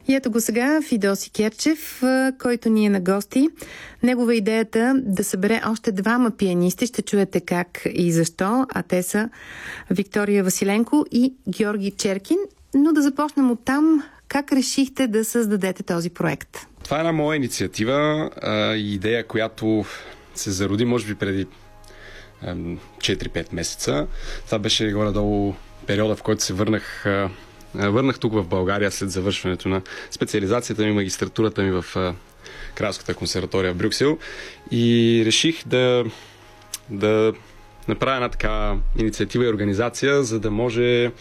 И ето го сега Фидоси Керчев, който ни е на гости. Негова идеята да събере още двама пианисти. Ще чуете как и защо. А те са Виктория Василенко и Георги Черкин. Но да започнем от там. Как решихте да създадете този проект? Това е една моя инициатива и идея, която се зароди може би преди 4-5 месеца. Това беше горе-долу периода, в който се върнах тук в България след завършването на специализацията ми, магистратурата ми в Кралската консерватория в Брюксел и реших да направя една така инициатива и организация, за да може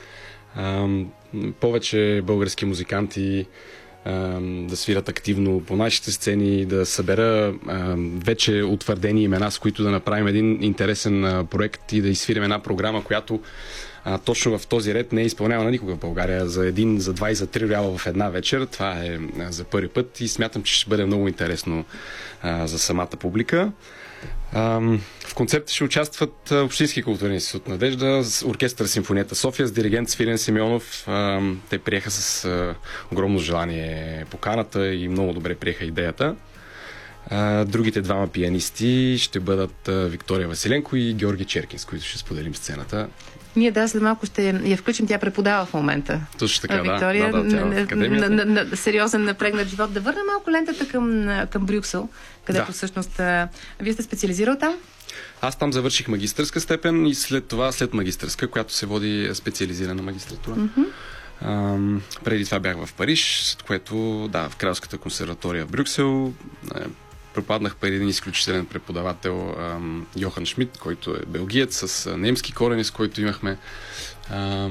повече български музиканти да свират активно по нашите сцени, да събера вече утвърдени имена, с които да направим един интересен проект и да изсвирим една програма, която точно в този ред не е изпълнявана никога в България. За 1, за 2 и за 3 реала в една вечер. Това е за първи път и смятам, че ще бъде много интересно за самата публика. В концерта ще участват Общински културен институт Надежда, оркестър Симфонията София с диригент Свилен Симеонов. Те приеха с огромно желание поканата и много добре приеха идеята. Другите двама пианисти ще бъдат Виктория Василенко и Георги Черкин, с които ще споделим сцената. Ние след малко ще я включим. Тя преподава в момента. Точно така, Виктория, да. Сериозен напрегнат живот. Да върна малко лентата към Брюксел, където всъщност вие сте специализирал там? Аз там завърших магистърска степен и след магистърска, която се води специализирана магистратура. Преди това бях в Париж, след което в Кралската консерватория в Брюксел. Пропаднах при един изключителен преподавател Йохан Шмидт, който е белгиец с немски корени, с който имахме